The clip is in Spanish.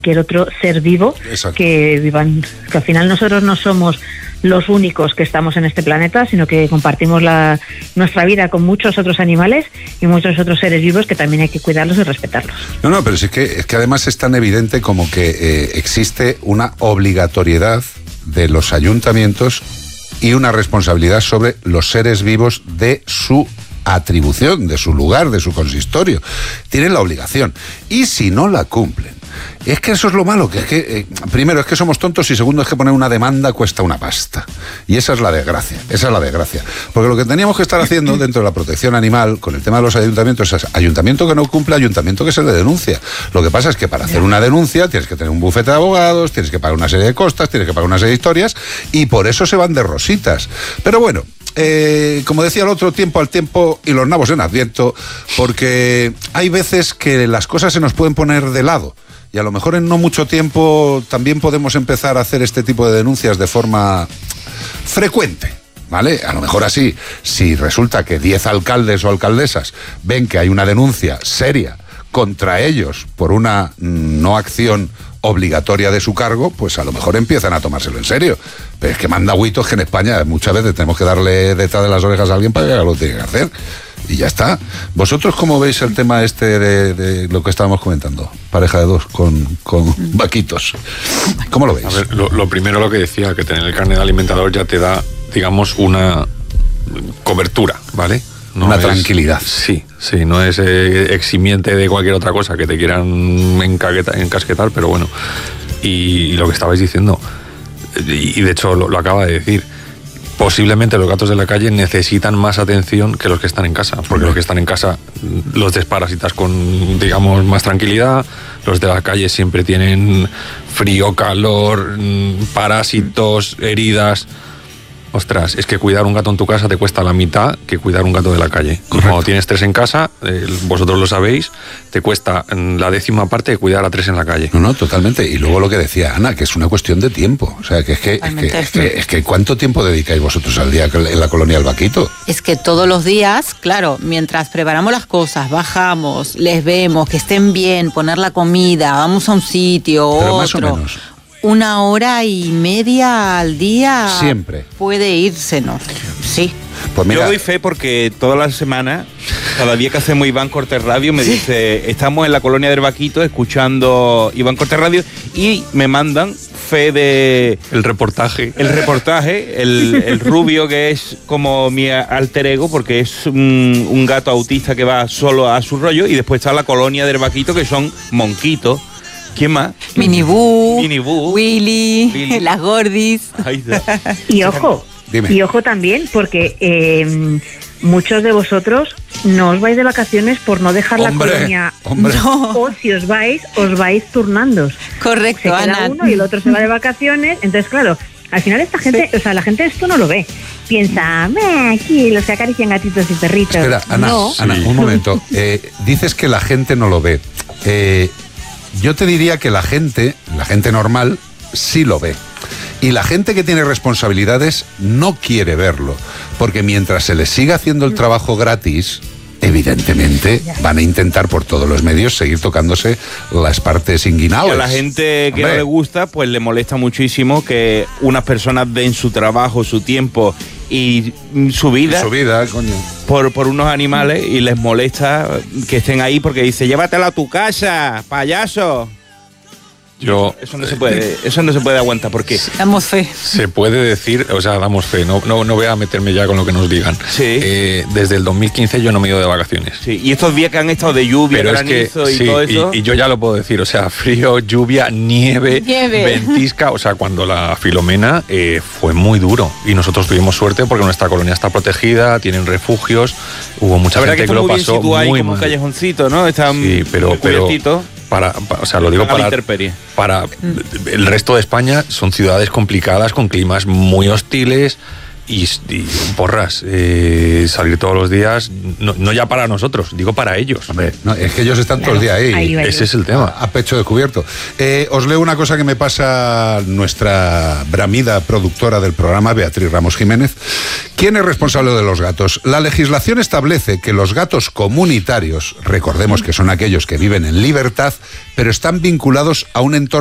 cualquier otro ser vivo. Exacto. Que al final nosotros no somos los únicos que estamos en este planeta, sino que compartimos nuestra vida con muchos otros animales y muchos otros seres vivos que también hay que cuidarlos y respetarlos. No, pero es que además es tan evidente como que existe una obligatoriedad de los ayuntamientos y una responsabilidad sobre los seres vivos de su atribución, de su lugar, de su consistorio. Tienen la obligación. Y si no la cumplen, es que eso es lo malo, que es que primero es que somos tontos y segundo es que poner una demanda cuesta una pasta. Y esa es la desgracia, Porque lo que teníamos que estar haciendo dentro de la protección animal con el tema de los ayuntamientos es ayuntamiento que no cumple, ayuntamiento que se le denuncia. Lo que pasa es que para hacer una denuncia tienes que tener un bufete de abogados, tienes que pagar una serie de costas, tienes que pagar una serie de historias y por eso se van de rositas. Pero bueno, como decía el otro, tiempo al tiempo y los nabos en Adviento, porque hay veces que las cosas se nos pueden poner de lado. Y a lo mejor en no mucho tiempo también podemos empezar a hacer este tipo de denuncias de forma frecuente, ¿vale? A lo mejor así, si resulta que 10 alcaldes o alcaldesas ven que hay una denuncia seria contra ellos por una no acción obligatoria de su cargo, pues a lo mejor empiezan a tomárselo en serio. Pero es que manda agüitos que en España muchas veces tenemos que darle detrás de las orejas a alguien para que haga lo que tiene que hacer. Y ya está. ¿Vosotros cómo veis el tema este de lo que estábamos comentando? Pareja de dos con vaquitos. ¿Cómo lo veis? A ver, lo primero lo que decía, que tener el carnet de alimentador ya te da, digamos, una cobertura, ¿vale? No una es, tranquilidad. Sí, no es eximiente de cualquier otra cosa que te quieran encasquetar, pero bueno. Y lo que estabais diciendo, y de hecho lo acaba de decir, posiblemente los gatos de la calle necesitan más atención que los que están en casa, porque los que están en casa los desparasitas con, digamos, más tranquilidad, los de la calle siempre tienen frío, calor, parásitos, heridas. Ostras, es que cuidar un gato en tu casa te cuesta la mitad que cuidar un gato de la calle. Correcto. Y cuando tienes 3 en casa, vosotros lo sabéis, te cuesta la 10ª parte de cuidar a 3 en la calle. No, totalmente. Y luego lo que decía Ana, que es una cuestión de tiempo. O sea, que es que ¿cuánto tiempo dedicáis vosotros al día en la colonia del Vaquito? Es que todos los días, claro, mientras preparamos las cosas, bajamos, les vemos, que estén bien, poner la comida, vamos a un sitio, pero otro. Más o menos. 1 hora y media al día siempre puede írsenos, sí. Pues mira, yo doy fe porque toda la semana, cada día que hacemos Iván Cortés Radio, me dice, estamos en la colonia del Vaquito escuchando Iván Cortés Radio y me mandan fe de... El reportaje, el rubio que es como mi alter ego porque es un gato autista que va solo a su rollo y después está la colonia del Vaquito que son monquitos. ¿Quién más? Minibú, Willy, las gordis. Y ojo, dime. Y ojo también, porque muchos de vosotros no os vais de vacaciones por no dejar la colonia. No. O si os vais turnándoos. Correcto, se queda Ana. uno y el otro se va de vacaciones. Entonces, claro, al final esta gente, sí. O sea, la gente esto no lo ve. Piensa, aquí los que acarician gatitos y perritos. Espera, Ana, no. Ana, un momento. Dices que la gente no lo ve. Yo te diría que la gente normal sí lo ve. Y la gente que tiene responsabilidades no quiere verlo. Porque mientras se les siga haciendo el trabajo gratis, evidentemente van a intentar por todos los medios seguir tocándose las partes inguinales. Y a la gente que no le gusta, pues le molesta muchísimo que unas personas den su trabajo, su tiempo y su vida, coño, por unos animales y les molesta que estén ahí porque dice, llévatela a tu casa, payaso. Eso no se puede aguantar porque damos fe. Se puede decir, o sea, damos fe, no voy a meterme ya con lo que nos digan. Sí. Desde el 2015 yo no me he ido de vacaciones. Sí, y estos días que han estado de lluvia, granizo y todo eso. Y yo ya lo puedo decir, o sea, frío, lluvia, nieve. Ventisca, o sea, cuando la Filomena fue muy duro y nosotros tuvimos suerte porque nuestra colonia está protegida, tienen refugios, hubo mucha gente que lo pasó muy mal. Como un callejoncito, ¿no? Están pero o sea, lo digo para el resto de España son ciudades complicadas con climas muy hostiles Y porras, salir todos los días, no ya para nosotros, digo para ellos. Hombre, no, es que ellos están todo el día ahí. Ese es el tema. A pecho descubierto. Os leo una cosa que me pasa nuestra bramida productora del programa, Beatriz Ramos Jiménez. ¿Quién es responsable de los gatos? La legislación establece que los gatos comunitarios, recordemos que son aquellos que viven en libertad, pero están vinculados a un entorno